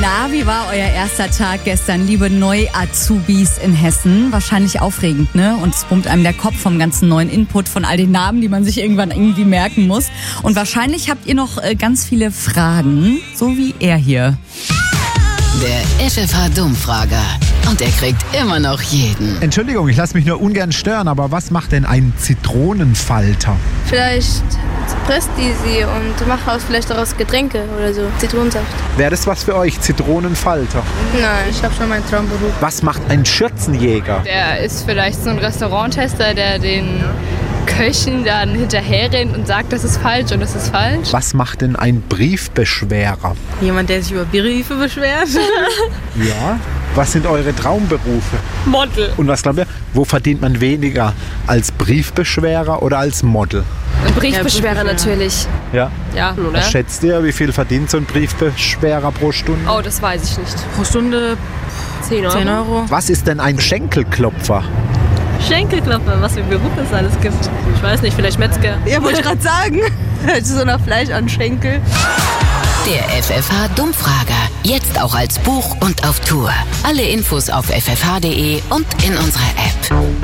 Na, wie war euer erster Tag gestern, liebe Neu-Azubis in Hessen? Wahrscheinlich aufregend, ne? Und es pumpt einem der Kopf vom ganzen neuen Input, von all den Namen, die man sich irgendwann irgendwie merken muss. Und wahrscheinlich habt ihr noch ganz viele Fragen, so wie er hier. Der FFH-Dummfrager. Und er kriegt immer noch jeden. Entschuldigung, ich lasse mich nur ungern stören, aber was macht denn ein Zitronenfalter? Vielleicht presst die sie und macht vielleicht daraus Getränke oder so, Zitronensaft. Wäre das was für euch, Zitronenfalter? Nein, ich habe schon meinen Traumberuf. Was macht ein Schürzenjäger? Der ist vielleicht so ein Restauranttester, der den Köchen dann hinterher rennt und sagt, das ist falsch und das ist falsch. Was macht denn ein Briefbeschwerer? Jemand, der sich über Briefe beschwert. Ja. Was sind eure Traumberufe? Model. Und was glaubt ihr, wo verdient man weniger? Als Briefbeschwerer oder als Model? Ein Briefbeschwerer natürlich. Ja. Ja, oder? Was schätzt ihr, wie viel verdient so ein Briefbeschwerer pro Stunde? Oh, das weiß ich nicht. Pro Stunde 10 Euro. 10 Euro. Was ist denn ein Schenkelklopfer? Schenkelklopfer, was für Berufe es alles gibt. Ich weiß nicht, vielleicht Metzger. Ja, wollte ich gerade sagen. Hört sich so nach Fleisch an Schenkel. Der FFH-Dummfrager. Jetzt auch als Buch und auf Tour. Alle Infos auf ffh.de und in unserer App.